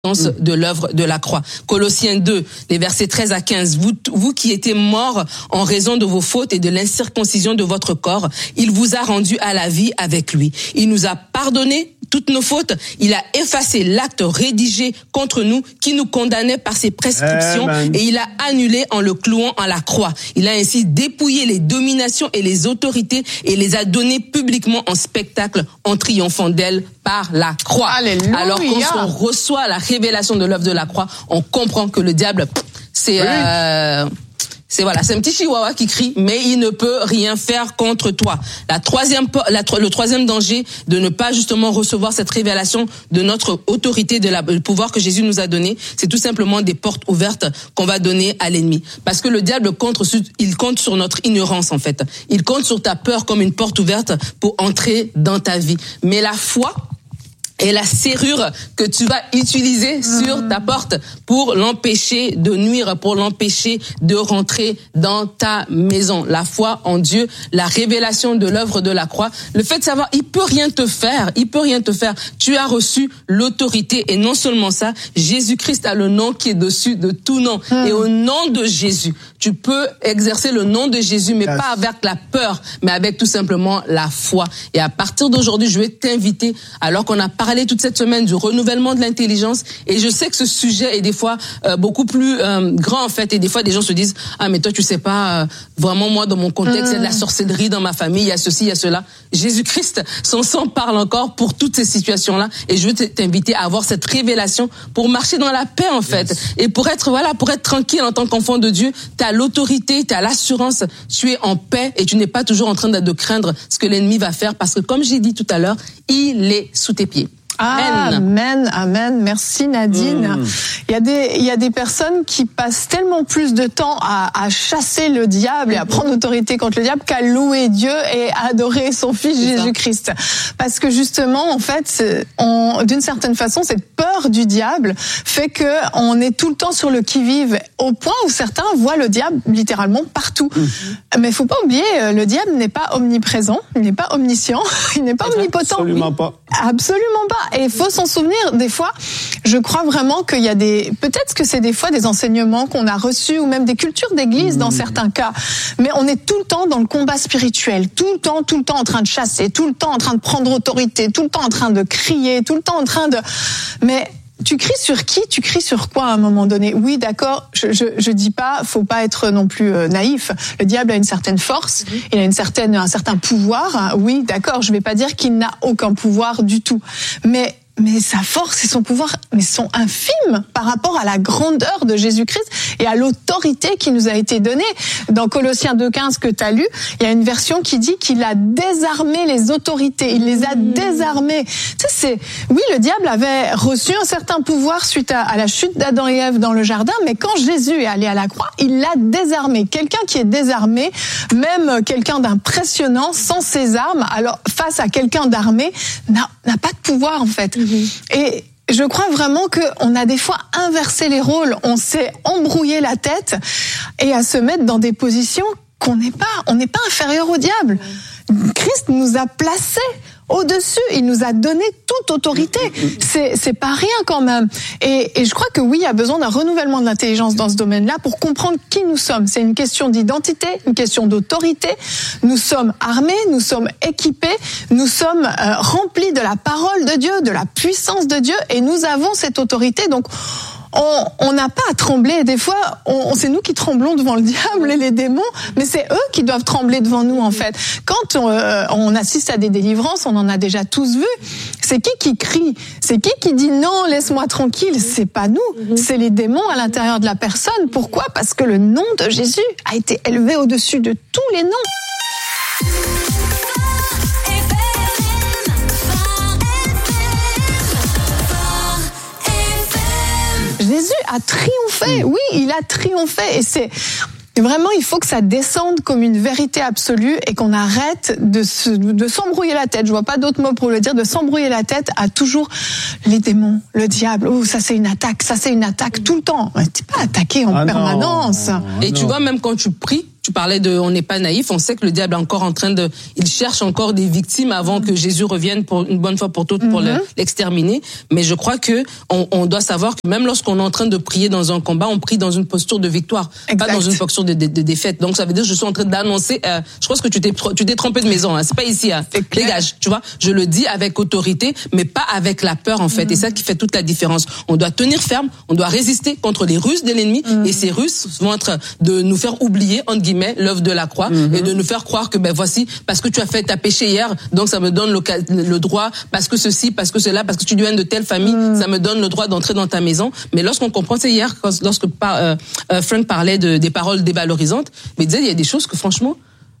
de l'œuvre de la croix. Colossiens 2, les versets 13 à 15. Vous qui étiez morts en raison de vos fautes et de l'incirconcision de votre corps, il vous a rendus à la vie avec lui. Il nous a pardonné toutes nos fautes. Il a effacé l'acte rédigé contre nous qui nous condamnait par ses prescriptions et il a annulé en le clouant à la croix. Il a ainsi dépouillé les dominations et les autorités et les a données publiquement en spectacle en triomphant d'elles par la croix. Alléluia. Alors quand on reçoit la révélation de l'œuvre de la croix, on comprend que le diable, c'est un petit chihuahua qui crie, mais il ne peut rien faire contre toi. Le troisième danger de ne pas justement recevoir cette révélation de notre autorité, le pouvoir que Jésus nous a donné, c'est tout simplement des portes ouvertes qu'on va donner à l'ennemi. Parce que le diable il compte sur notre ignorance en fait. Il compte sur ta peur comme une porte ouverte pour entrer dans ta vie. Mais la foi et la serrure que tu vas utiliser sur ta porte pour l'empêcher de nuire, pour l'empêcher de rentrer dans ta maison. La foi en Dieu, la révélation de l'œuvre de la croix, le fait de savoir, il peut rien te faire. Tu as reçu l'autorité et non seulement ça, Jésus-Christ a le nom qui est dessus de tout nom. Et au nom de Jésus, tu peux exercer le nom de Jésus, mais pas avec la peur, mais avec tout simplement la foi. Et à partir d'aujourd'hui, je vais t'inviter, alors qu'on a parlé toute cette semaine du renouvellement de l'intelligence, et je sais que ce sujet est des fois beaucoup plus grand en fait, et des fois des gens se disent mais toi tu sais pas, vraiment moi dans mon contexte il y a de la sorcellerie dans ma famille, il y a ceci, il y a cela. Jésus-Christ, son sang parle encore pour toutes ces situations-là, et je veux t'inviter à avoir cette révélation pour marcher dans la paix en fait, et pour être tranquille en tant qu'enfant de Dieu. Tu as l'autorité, tu as l'assurance, tu es en paix et tu n'es pas toujours en train de craindre ce que l'ennemi va faire, parce que comme j'ai dit tout à l'heure, il est sous tes pieds. Amen. Merci Nadine. Il y a des personnes qui passent tellement plus de temps à chasser le diable et à prendre autorité contre le diable qu'à louer Dieu et à adorer son fils Jésus-Christ. Parce que justement, en fait, d'une certaine façon, cette peur du diable fait que on est tout le temps sur le qui-vive, au point où certains voient le diable littéralement partout. Mais il faut pas oublier, le diable n'est pas omniprésent, il n'est pas omniscient, il n'est pas omnipotent. Absolument pas. Absolument pas. Et il faut s'en souvenir, des fois, je crois vraiment qu'il y a peut-être que c'est des fois des enseignements qu'on a reçus, ou même des cultures d'église dans certains cas, mais on est tout le temps dans le combat spirituel, tout le temps en train de chasser, tout le temps en train de prendre autorité, tout le temps en train de crier, tout le temps en train de... Mais tu cries sur qui? Tu cries sur quoi à un moment donné? Oui, d'accord, je dis pas, faut pas être non plus naïf. Le diable a une certaine force, il a un certain pouvoir. Oui, d'accord, je vais pas dire qu'il n'a aucun pouvoir du tout. Mais sa force et son pouvoir sont infimes par rapport à la grandeur de Jésus-Christ et à l'autorité qui nous a été donnée. Dans Colossiens 2,15 que tu as lu, il y a une version qui dit qu'il a désarmé les autorités. Il les a désarmés. Oui, le diable avait reçu un certain pouvoir suite à la chute d'Adam et Ève dans le jardin, mais quand Jésus est allé à la croix, il l'a désarmé. Quelqu'un qui est désarmé, même quelqu'un d'impressionnant, sans ses armes, alors face à quelqu'un d'armé, n'a pas de pouvoir en fait. Et je crois vraiment qu'on a des fois inversé les rôles, on s'est embrouillé la tête et à se mettre dans des positions on n'est pas inférieur au diable. Christ nous a placés au-dessus, il nous a donné toute autorité. C'est pas rien quand même. Et je crois que oui, il y a besoin d'un renouvellement de l'intelligence dans ce domaine-là pour comprendre qui nous sommes. C'est une question d'identité, une question d'autorité. Nous sommes armés, nous sommes équipés, nous sommes remplis de la parole de Dieu, de la puissance de Dieu, et nous avons cette autorité. Donc on n'a pas à trembler. Des fois, c'est nous qui tremblons devant le diable et les démons, mais c'est eux qui doivent trembler devant nous, en fait. Quand on assiste à des délivrances, on en a déjà tous vu. C'est qui crie? C'est qui dit non, laisse-moi tranquille? C'est pas nous. C'est les démons à l'intérieur de la personne. Pourquoi? Parce que le nom de Jésus a été élevé au-dessus de tous les noms. Jésus a triomphé, oui, il a triomphé, et c'est vraiment, il faut que ça descende comme une vérité absolue et qu'on arrête de s'embrouiller la tête. Je vois pas d'autre mot pour le dire, de s'embrouiller la tête à toujours les démons, le diable. Oh, ça c'est une attaque tout le temps. T'es pas attaqué en permanence. Tu vois, même quand tu pries, tu parlais on n'est pas naïf, on sait que le diable est encore en train il cherche encore des victimes avant que Jésus revienne pour une bonne fois pour toutes pour l'exterminer. Mais je crois que on doit savoir que même lorsqu'on est en train de prier dans un combat, on prie dans une posture de victoire, pas dans une posture de défaite. Donc ça veut dire que je suis en train d'annoncer, je pense que tu t'es trompé de maison, hein. C'est pas ici, hein. Dégage, tu vois. Je le dis avec autorité, mais pas avec la peur, en fait. Et ça qui fait toute la différence. On doit tenir ferme, on doit résister contre les ruses de l'ennemi, et ces ruses vont être de nous faire oublier, entre guillemets, l'œuvre de la croix, et de nous faire croire que, voici, parce que tu t'as péché hier, donc ça me donne le droit, parce que ceci, parce que cela, parce que tu viens de telle famille, ça me donne le droit d'entrer dans ta maison. Mais lorsqu'on comprend, c'est hier, lorsque Frank parlait des paroles dévalorisantes, mais il disait, il y a des choses que franchement,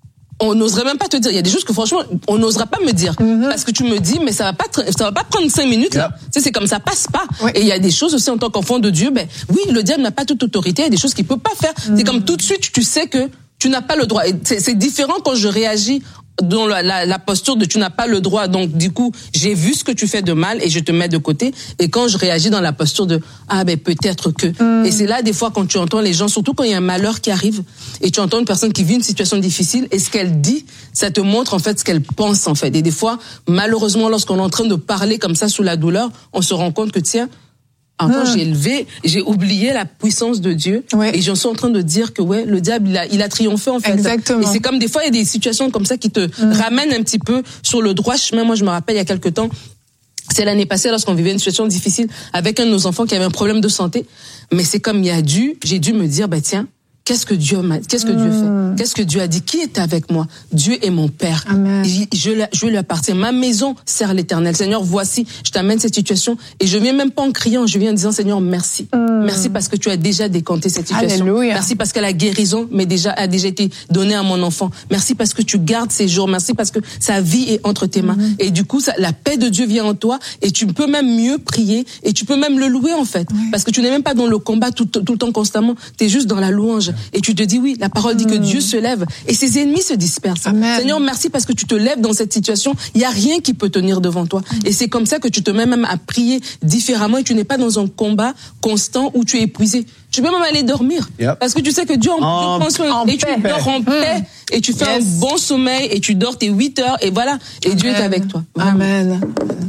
on n'oserait même pas te dire. Il y a des choses que franchement, on n'osera pas me dire. Parce que tu me dis, mais ça va pas prendre 5 minutes, là. Tu sais, c'est comme ça passe pas. Oui. Et il y a des choses aussi en tant qu'enfant de Dieu, oui, le diable n'a pas toute autorité, il y a des choses qu'il peut pas faire. C'est comme tout de suite, tu sais que tu n'as pas le droit. Et c'est différent quand je réagis dans la posture de tu n'as pas le droit, donc du coup j'ai vu ce que tu fais de mal et je te mets de côté, et quand je réagis dans la posture de peut-être que et c'est là des fois quand tu entends les gens, surtout quand il y a un malheur qui arrive et tu entends une personne qui vit une situation difficile, et ce qu'elle dit, ça te montre en fait ce qu'elle pense en fait. Et des fois malheureusement lorsqu'on est en train de parler comme ça sous la douleur, on se rend compte que tiens, quand j'ai oublié la puissance de Dieu, et j'en suis en train de dire que le diable il a triomphé en fait. Exactement. Et c'est comme des fois il y a des situations comme ça qui te ramènent un petit peu sur le droit chemin. Moi je me rappelle il y a quelque temps, c'est l'année passée lorsqu'on vivait une situation difficile avec un de nos enfants qui avait un problème de santé, mais c'est comme j'ai dû me dire tiens, qu'est-ce que Dieu fait? Qu'est-ce que Dieu a dit? Qui est avec moi? Dieu est mon Père. Amen. Je lui appartiens. Ma maison sert l'Éternel. Seigneur, voici, je t'amène cette situation. Et je viens même pas en criant, je viens en disant, Seigneur, merci. Merci parce que tu as déjà décanté cette situation. Alléluia. Merci parce que la guérison a déjà été donnée à mon enfant. Merci parce que tu gardes ses jours. Merci parce que sa vie est entre tes mains. Et du coup, la paix de Dieu vient en toi, et tu peux même mieux prier, et tu peux même le louer en fait. Parce que tu n'es même pas dans le combat tout le temps constamment. Tu es juste dans la louange. Et tu te dis la parole dit que Dieu se lève et ses ennemis se dispersent. Amen. Seigneur, merci parce que tu te lèves dans cette situation. Il y a rien qui peut tenir devant toi. Et c'est comme ça que tu te mets même à prier différemment, et tu n'es pas dans un combat constant où tu es épuisé. Tu peux même aller dormir. Parce que tu sais que Dieu prend soin, et tu dors en paix, et tu fais un bon sommeil, et tu dors tes 8 heures, et voilà. Et Dieu est avec toi. Vraiment. Amen.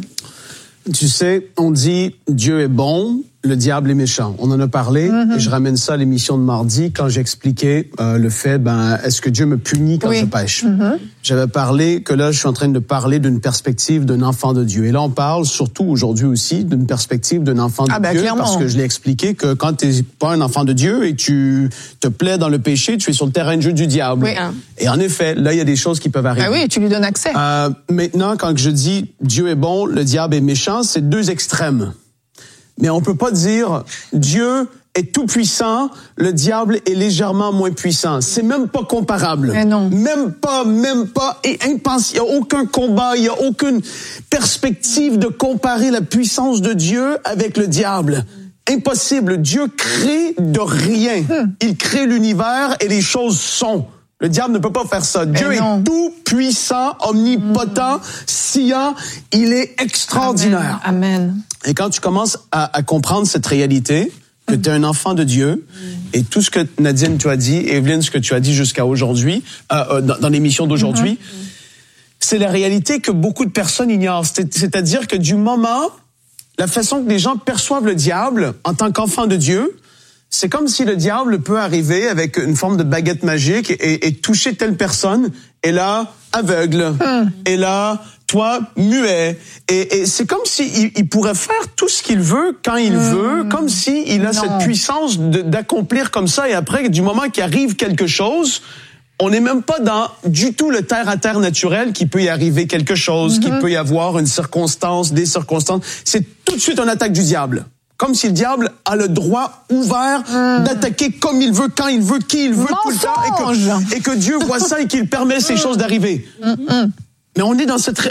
Tu sais, on dit Dieu est bon, le diable est méchant. On en a parlé, et je ramène ça à l'émission de mardi quand j'expliquais le fait, est-ce que Dieu me punit quand je pêche? J'avais parlé que là, je suis en train de parler d'une perspective d'un enfant de Dieu. Et là, on parle surtout aujourd'hui aussi d'une perspective d'un enfant de Dieu, clairement. parce que je l'ai expliqué que quand tu n'es pas un enfant de Dieu et tu te plais dans le péché, tu es sur le terrain de jeu du diable. Oui. Et en effet, là, il y a des choses qui peuvent arriver. Oui, tu lui donnes accès. Maintenant, quand je dis Dieu est bon, le diable est méchant, c'est 2 extrêmes. Mais on peut pas dire Dieu est tout puissant, le diable est légèrement moins puissant. C'est même pas comparable. Mais non. Même pas. Et il y a aucun combat, il y a aucune perspective de comparer la puissance de Dieu avec le diable. Impossible. Dieu crée de rien. Il crée l'univers et les choses sont. Le diable ne peut pas faire ça. Dieu est tout puissant, omnipotent, sciant. Il est extraordinaire. Amen. Et quand tu commences à comprendre cette réalité, que tu es un enfant de Dieu, et tout ce que Nadine tu as dit, et Evelyne ce que tu as dit jusqu'à aujourd'hui, dans l'émission d'aujourd'hui, c'est la réalité que beaucoup de personnes ignorent. C'est-à-dire que du moment, la façon que les gens perçoivent le diable en tant qu'enfant de Dieu, c'est comme si le diable peut arriver avec une forme de baguette magique et toucher telle personne, et là, aveugle, et là, toi, muet. Et c'est comme si il pourrait faire tout ce qu'il veut, quand il veut, comme si il a cette puissance d'accomplir comme ça, et après, du moment qu'il arrive quelque chose, on n'est même pas dans du tout le terre-à-terre naturel qu'il peut y arriver quelque chose, qu'il peut y avoir une circonstance, des circonstances. C'est tout de suite une attaque du diable. Comme si le diable a le droit ouvert d'attaquer comme il veut, quand il veut, qui il veut, tout le temps, et que Dieu voit ça et qu'il permet ces choses d'arriver. Mais on est dans cette...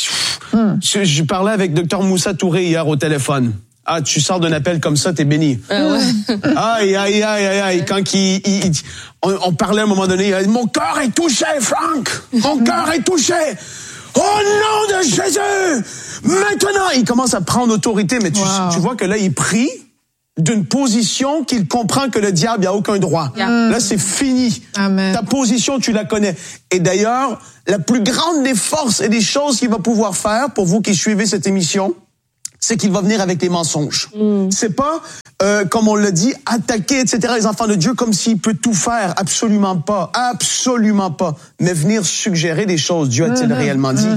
Je parlais avec Dr Moussa Touré hier au téléphone. Ah, tu sors d'un appel comme ça, t'es béni. Aïe. Quand on parlait à un moment donné, il a dit, mon cœur est touché, Frank. Mon cœur est touché. Au nom de Jésus! Maintenant! Il commence à prendre autorité, mais tu vois que là, il prie, d'une position qu'il comprend que le diable n'a aucun droit. Là, c'est fini. Amen. Ta position, tu la connais. Et d'ailleurs, la plus grande des forces et des choses qu'il va pouvoir faire, pour vous qui suivez cette émission, c'est qu'il va venir avec les mensonges. C'est pas, comme on l'a dit, attaquer, etc., les enfants de Dieu comme s'il peut tout faire. Absolument pas. Absolument pas. Mais venir suggérer des choses. Dieu a-t-il réellement dit?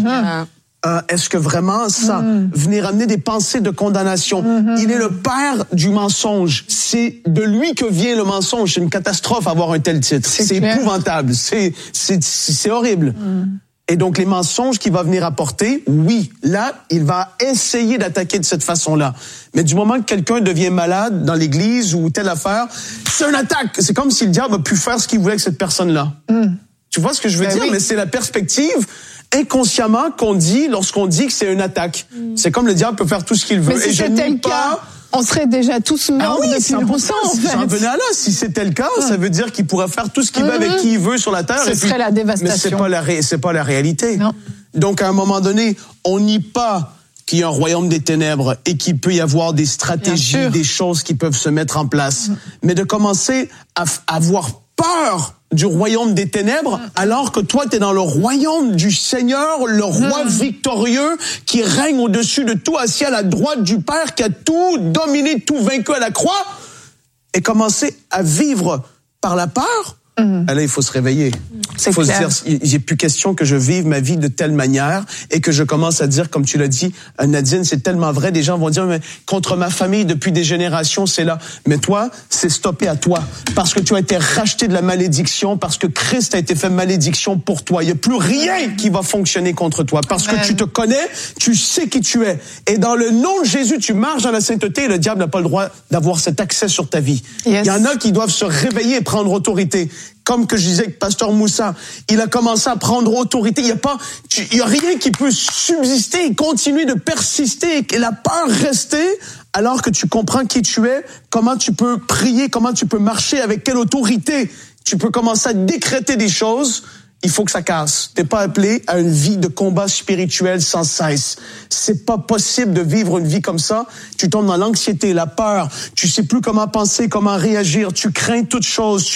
Est-ce que vraiment ça, venir amener des pensées de condamnation, il est le père du mensonge. C'est de lui que vient le mensonge. C'est une catastrophe avoir un tel titre. C'est épouvantable. C'est horrible. Et donc les mensonges qu'il va venir apporter, oui, là, il va essayer d'attaquer de cette façon-là. Mais du moment que quelqu'un devient malade dans l'église ou telle affaire, c'est une attaque. C'est comme si le diable a pu faire ce qu'il voulait avec cette personne-là. Tu vois ce que je veux dire? Oui. Mais c'est la perspective inconsciemment qu'on dit lorsqu'on dit que c'est une attaque. C'est comme le diable peut faire tout ce qu'il veut. Mais si et je c'était nie le pas... cas, on serait déjà tous morts depuis longtemps, en fait. J'en venais à là. Si c'était le cas, ça veut dire qu'il pourrait faire tout ce qu'il veut avec qui il veut sur la terre. Ce serait la dévastation. Mais c'est pas la réalité. Non. Donc, à un moment donné, on nie pas qu'il y a un royaume des ténèbres et qu'il peut y avoir des stratégies, des choses qui peuvent se mettre en place. Mais de commencer à avoir peur du royaume des ténèbres, alors que toi, t'es dans le royaume du Seigneur, le roi victorieux, qui règne au-dessus de tout, assis à la droite du Père, qui a tout dominé, tout vaincu à la croix, et commencer à vivre par la peur, là, il faut se réveiller. Il faut se dire, j'ai plus question que je vive ma vie de telle manière et que je commence à dire, comme tu l'as dit, Nadine, c'est tellement vrai. Des gens vont dire, mais contre ma famille depuis des générations, c'est là. Mais toi, c'est stoppé à toi. Parce que tu as été racheté de la malédiction, parce que Christ a été fait malédiction pour toi. Il n'y a plus rien qui va fonctionner contre toi. Parce que tu te connais, tu sais qui tu es. Et dans le nom de Jésus, tu marches dans la sainteté et le diable n'a pas le droit d'avoir cet accès sur ta vie. Il y en a qui doivent se réveiller et prendre autorité. Comme que je disais avec Pasteur Moussa, il a commencé à prendre autorité. Il y a rien qui peut subsister et continuer de persister et la peur rester alors que tu comprends qui tu es, comment tu peux prier, comment tu peux marcher, avec quelle autorité. Tu peux commencer à décréter des choses. Il faut que ça casse. T'es pas appelé à une vie de combat spirituel sans cesse. C'est pas possible de vivre une vie comme ça. Tu tombes dans l'anxiété, la peur. Tu sais plus comment penser, comment réagir. Tu crains toutes choses.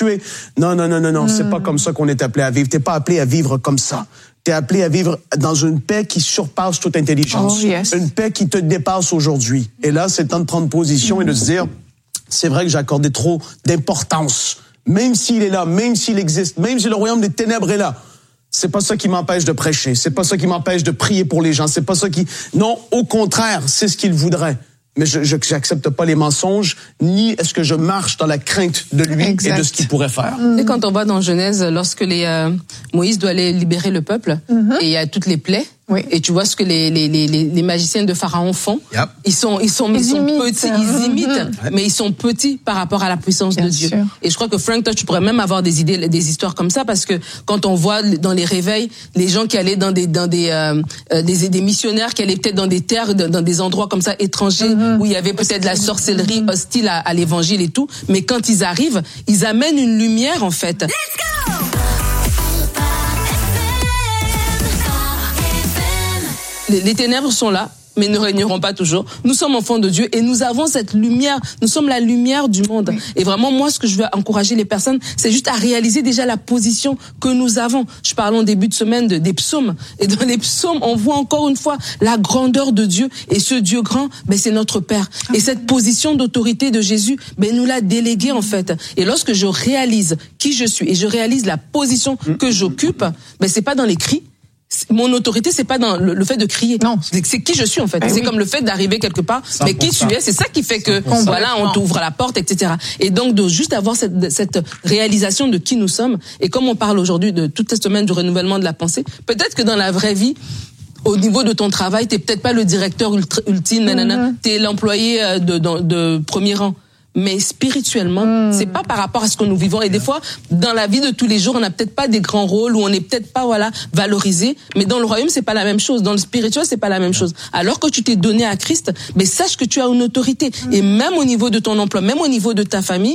Non. C'est pas comme ça qu'on est appelé à vivre. T'es pas appelé à vivre comme ça. T'es appelé à vivre dans une paix qui surpasse toute intelligence. Une paix qui te dépasse aujourd'hui. Et là, c'est le temps de prendre position et de se dire, c'est vrai que j'ai accordé trop d'importance. Même s'il est là, même s'il existe, même si le royaume des ténèbres est là, c'est pas ça qui m'empêche de prêcher, c'est pas ça qui m'empêche de prier pour les gens, c'est pas ça qui... Non, au contraire, c'est ce qu'il voudrait. Mais j'accepte pas les mensonges, ni est-ce que je marche dans la crainte de lui et de ce qu'il pourrait faire. Et quand on voit dans Genèse, lorsque Moïse doit aller libérer le peuple, et il y a toutes les plaies, et tu vois ce que les magiciens de Pharaon font, ils sont petits, ils imitent, mais ils sont petits par rapport à la puissance de Dieu. Et je crois que Frank, toi, tu pourrais même avoir des idées, des histoires comme ça, parce que quand on voit dans les réveils, les gens qui allaient dans des missionnaires qui allaient peut-être dans des terres, dans des endroits comme ça étrangers, où il y avait peut-être de la sorcellerie hostile à l'évangile et tout, mais quand ils arrivent, ils amènent une lumière, en fait. Let's go! Les ténèbres sont là, mais ne régneront pas toujours. Nous sommes enfants de Dieu et nous avons cette lumière. Nous sommes la lumière du monde. Et vraiment, moi, ce que je veux encourager les personnes, c'est juste à réaliser déjà la position que nous avons. Je parle en début de semaine des psaumes. Et dans les psaumes, on voit encore une fois la grandeur de Dieu. Et ce Dieu grand, c'est notre Père. Et cette position d'autorité de Jésus, nous l'a déléguée, en fait. Et lorsque je réalise qui je suis et je réalise la position que j'occupe, c'est pas dans les cris. Mon autorité, c'est pas dans le fait de crier. Non. C'est qui je suis, en fait. C'est comme le fait d'arriver quelque part. 100%. Mais qui tu es, c'est ça qui fait que, on t'ouvre la porte, etc. Et donc, de juste avoir cette réalisation de qui nous sommes. Et comme on parle aujourd'hui de toute cette semaine du renouvellement de la pensée, peut-être que dans la vraie vie, au niveau de ton travail, t'es peut-être pas le directeur ultime, t'es l'employé de premier rang. Mais spirituellement, c'est pas par rapport à ce que nous vivons. Et des fois, dans la vie de tous les jours, on n'a peut-être pas des grands rôles ou on n'est peut-être pas valorisé. Mais dans le royaume, c'est pas la même chose. Dans le spirituel, c'est pas la même chose. Alors que tu t'es donné à Christ, sache que tu as une autorité. Et même au niveau de ton emploi, même au niveau de ta famille,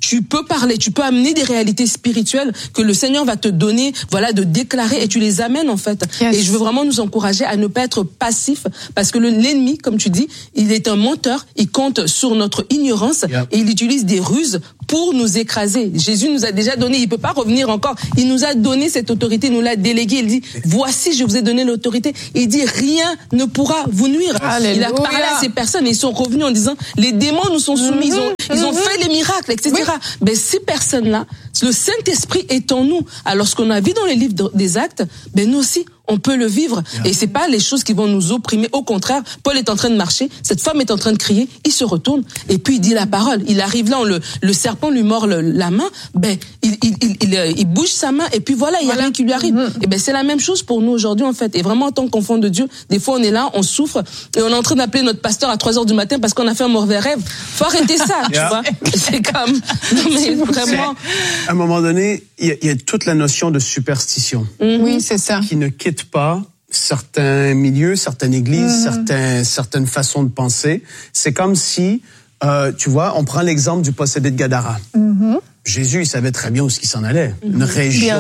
tu peux parler, tu peux amener des réalités spirituelles que le Seigneur va te donner, voilà, de déclarer, et tu les amènes en fait. Yes. Et je veux vraiment nous encourager à ne pas être passifs, parce que l'ennemi, comme tu dis, il est un menteur, il compte sur notre ignorance, et il utilise des ruses pour nous écraser. Jésus nous a déjà donné, il peut pas revenir encore, il nous a donné cette autorité, il nous l'a déléguée, il dit, voici, je vous ai donné l'autorité. Il dit, rien ne pourra vous nuire. Alléluia. Il a parlé à ces personnes et ils sont revenus en disant, les démons nous sont soumis, ils ont fait les miracles, etc. Oui. Mais ces personnes-là, le Saint-Esprit est en nous. Alors, ce qu'on a vu dans les livres des Actes, ben nous aussi, on peut le vivre. Et c'est pas les choses qui vont nous opprimer. Au contraire, Paul est en train de marcher, cette femme est en train de crier, il se retourne et puis il dit la parole. Il arrive là, le serpent lui mord la main, ben il bouge sa main et puis voilà, il y a rien qui lui arrive. Et ben c'est la même chose pour nous aujourd'hui en fait. Et vraiment en tant qu'enfant de Dieu, des fois on est là, on souffre et on est en train d'appeler notre pasteur à 3h du matin parce qu'on a fait un mauvais rêve. Faut arrêter ça, tu vois. C'est comme non mais vraiment. À un moment donné, il y a toute la notion de superstition. Oui, c'est ça. Qui ne quitte pas certains milieux, certaines églises, certaines façons de penser. C'est comme si, tu vois, on prend l'exemple du possédé de Gadara. Jésus, il savait très bien où il s'en allait. Une région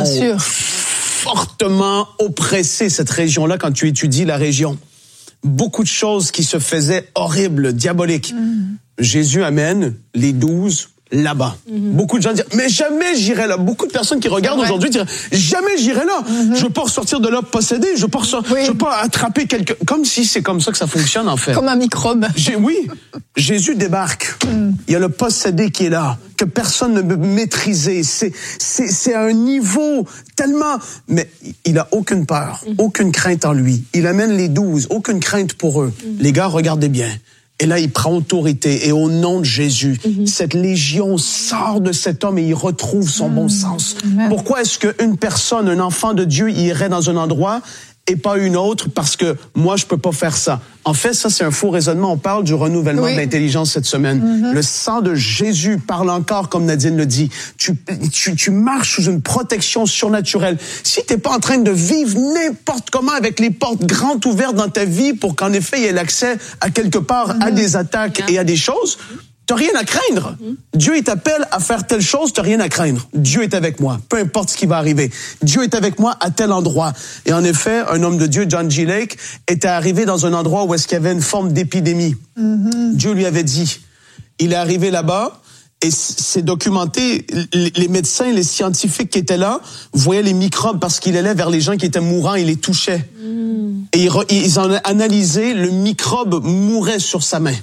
fortement oppressée, cette région-là, quand tu étudies la région. Beaucoup de choses qui se faisaient horribles, diaboliques. Jésus amène les 12 là-bas. Beaucoup de gens disent, mais jamais j'irai là. Beaucoup de personnes qui regardent aujourd'hui disent, jamais j'irai là. Je veux pas ressortir de là possédé. Je veux pas attraper quelqu'un. Comme si c'est comme ça que ça fonctionne, en fait. Comme un microbe. Oui. Jésus débarque. Il y a le possédé qui est là, que personne ne peut maîtriser. C'est à un niveau tellement, mais il a aucune peur, aucune crainte en lui. Il amène les 12, aucune crainte pour eux. Les gars, regardez bien. Et là, il prend autorité. Et au nom de Jésus, cette légion sort de cet homme et il retrouve son bon sens. Pourquoi est-ce qu'une personne, un enfant de Dieu, irait dans un endroit et pas une autre parce que moi, je peux pas faire ça? En fait, ça, c'est un faux raisonnement. On parle du renouvellement de l'intelligence cette semaine. Le sang de Jésus parle encore, comme Nadine le dit. Tu marches sous une protection surnaturelle. Si t'es pas en train de vivre n'importe comment avec les portes grandes ouvertes dans ta vie pour qu'en effet, il y ait l'accès à quelque part à des attaques et à des choses, t'as rien à craindre. Dieu, il t'appelle à faire telle chose, t'as rien à craindre. Dieu est avec moi, peu importe ce qui va arriver. Dieu est avec moi à tel endroit. Et en effet, un homme de Dieu, John G. Lake, était arrivé dans un endroit où est-ce qu'il y avait une forme d'épidémie. Dieu lui avait dit. Il est arrivé là-bas et c'est documenté. Les médecins, les scientifiques qui étaient là voyaient les microbes parce qu'il allait vers les gens qui étaient mourants, il les touchait. Et ils ont analysé, le microbe mourait sur sa main.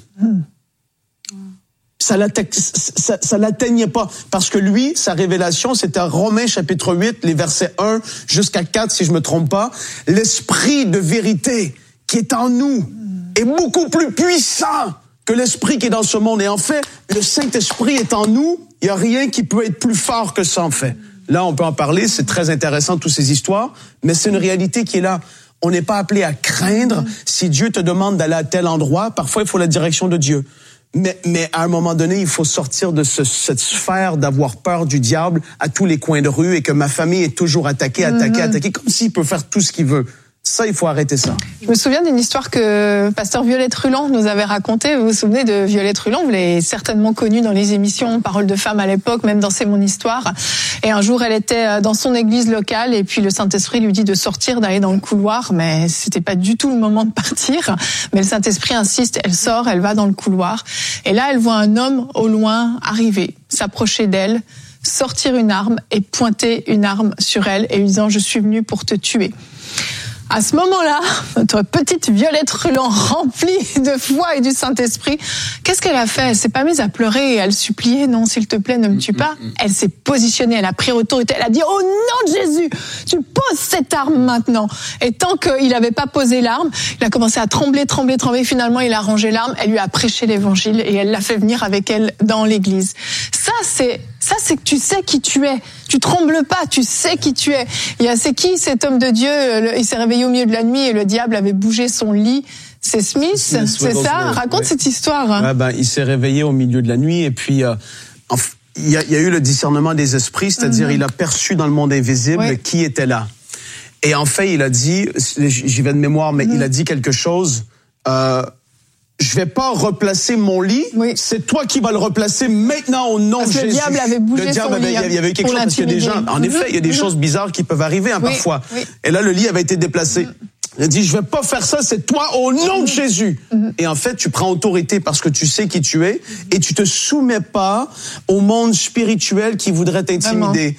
Ça l'atteignait pas. Parce que lui, sa révélation, c'était Romains chapitre 8, les versets 1 jusqu'à 4, si je me trompe pas. L'esprit de vérité qui est en nous est beaucoup plus puissant que l'esprit qui est dans ce monde. Et en fait, le Saint-Esprit est en nous. Il y a rien qui peut être plus fort que ça, en fait. Là, on peut en parler. C'est très intéressant, toutes ces histoires. Mais c'est une réalité qui est là. On n'est pas appelé à craindre. Si Dieu te demande d'aller à tel endroit, parfois, il faut la direction de Dieu. Mais à un moment donné, il faut sortir de cette sphère d'avoir peur du diable à tous les coins de rue et que ma famille est toujours attaquée, comme s'il peut faire tout ce qu'il veut. Ça, il faut arrêter ça. Je me souviens d'une histoire que pasteur Violette Ruland nous avait racontée. Vous vous souvenez de Violette Ruland? Vous l'avez certainement connue dans les émissions Paroles de femmes à l'époque, même dans C'est mon histoire. Et un jour, elle était dans son église locale et puis le Saint-Esprit lui dit de sortir, d'aller dans le couloir, mais c'était pas du tout le moment de partir. Mais le Saint-Esprit insiste, elle sort, elle va dans le couloir. Et là, elle voit un homme au loin arriver, s'approcher d'elle, sortir une arme et pointer une arme sur elle et lui disant « Je suis venu pour te tuer ». À ce moment-là, notre petite Violette Ruland, remplie de foi et du Saint-Esprit, qu'est-ce qu'elle a fait? Elle s'est pas mise à pleurer et à le supplier, non, s'il te plaît, ne me tue pas. Elle s'est positionnée, elle a pris autorité, elle a dit, au nom de Jésus, tu poses cette arme maintenant. Et tant qu'il n'avait pas posé l'arme, il a commencé à trembler. Finalement, il a rangé l'arme, elle lui a prêché l'évangile et elle l'a fait venir avec elle dans l'église. Ça, c'est que tu sais qui tu es. Tu trembles pas, tu sais qui tu es. C'est qui cet homme de Dieu? Il s'est réveillé au milieu de la nuit et le diable avait bougé son lit. C'est Smith, c'est ça? Raconte cette histoire. Ouais, il s'est réveillé au milieu de la nuit et puis il y a eu le discernement des esprits, c'est-à-dire il a perçu dans le monde invisible qui était là. Et en fait, il a dit, j'y vais de mémoire, mais il a dit quelque chose. je vais pas replacer mon lit. Oui. C'est toi qui vas le replacer maintenant au nom de Jésus. Le diable avait bougé son lit. Il y avait quelque chose parce qu'il y a des gens. En effet, il y a des choses bizarres qui peuvent arriver parfois. Oui. Et là, le lit avait été déplacé. Il a dit, je vais pas faire ça, c'est toi au nom de Jésus. Et en fait, tu prends autorité parce que tu sais qui tu es et tu te soumets pas au monde spirituel qui voudrait t'intimider.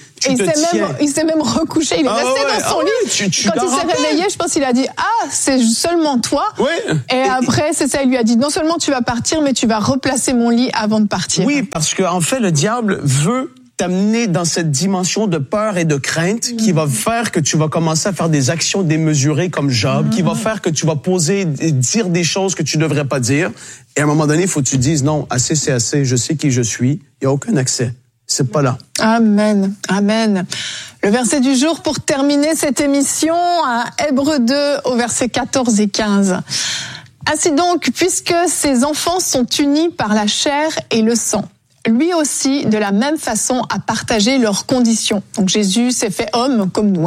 Il s'est même recouché, il est resté dans son lit. Quand il s'est réveillé, je pense qu'il a dit, c'est seulement toi. Oui. Et après, c'est ça, il lui a dit, non seulement tu vas partir, mais tu vas replacer mon lit avant de partir. Oui, parce que en fait, le diable veut t'amener dans cette dimension de peur et de crainte qui va faire que tu vas commencer à faire des actions démesurées comme Job, qui va faire que tu vas dire des choses que tu devrais pas dire. Et à un moment donné, il faut que tu dises, non, assez, c'est assez, je sais qui je suis, il y a aucun accès. C'est pas là. Amen. Amen. Le verset du jour pour terminer cette émission à Hébreux 2 au verset 14 et 15. Ainsi donc, puisque ces enfants sont unis par la chair et le sang, lui aussi, de la même façon, a partagé leurs conditions. Donc Jésus s'est fait homme comme nous.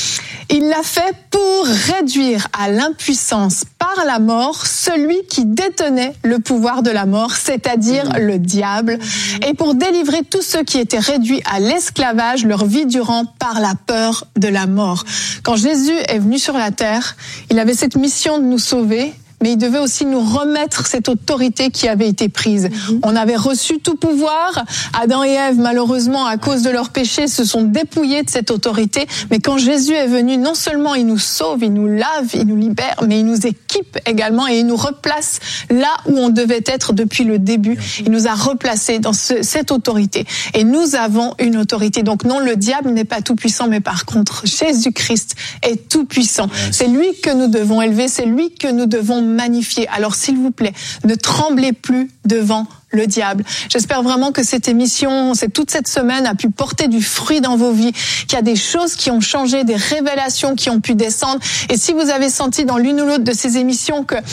Il l'a fait pour réduire à l'impuissance par la mort celui qui détenait le pouvoir de la mort, c'est-à-dire le diable, et pour délivrer tous ceux qui étaient réduits à l'esclavage leur vie durant par la peur de la mort. Quand Jésus est venu sur la terre, il avait cette mission de nous sauver, mais il devait aussi nous remettre cette autorité qui avait été prise. On avait reçu tout pouvoir. Adam et Ève, malheureusement, à cause de leur péché, se sont dépouillés de cette autorité. Mais quand Jésus est venu, non seulement il nous sauve, il nous lave, il nous libère, mais il nous équipe également et il nous replace là où on devait être depuis le début. Il nous a replacés dans cette autorité. Et nous avons une autorité. Donc non, le diable n'est pas tout puissant, mais par contre, Jésus-Christ est tout puissant. C'est lui que nous devons élever, c'est lui que nous devons magnifier. Alors s'il vous plaît, ne tremblez plus devant le diable. J'espère vraiment que cette émission, toute cette semaine a pu porter du fruit dans vos vies, qu'il y a des choses qui ont changé, des révélations qui ont pu descendre. Et si vous avez senti dans l'une ou l'autre de ces émissions que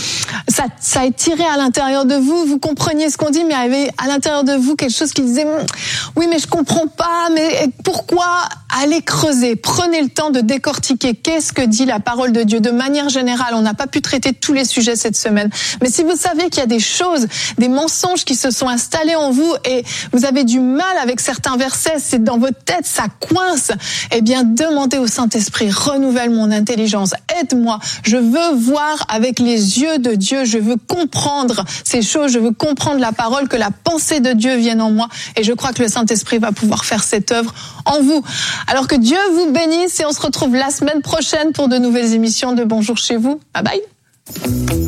ça a tiré à l'intérieur de vous, vous compreniez ce qu'on dit, mais il y avait à l'intérieur de vous quelque chose qui disait « Oui, mais je comprends pas, mais pourquoi ?» Allez creuser, prenez le temps de décortiquer qu'est-ce que dit la parole de Dieu. De manière générale, on n'a pas pu traiter tous les sujets cette semaine, mais si vous savez qu'il y a des choses, des mensonges qui se sont installés en vous et vous avez du mal avec certains versets, c'est dans votre tête, ça coince, eh bien demandez au Saint-Esprit, renouvelle mon intelligence, aide-moi, je veux voir avec les yeux de Dieu, je veux comprendre ces choses, je veux comprendre la parole, que la pensée de Dieu vienne en moi, et je crois que le Saint-Esprit va pouvoir faire cette œuvre en vous. Alors que Dieu vous bénisse et on se retrouve la semaine prochaine pour de nouvelles émissions de Bonjour chez vous. Bye bye.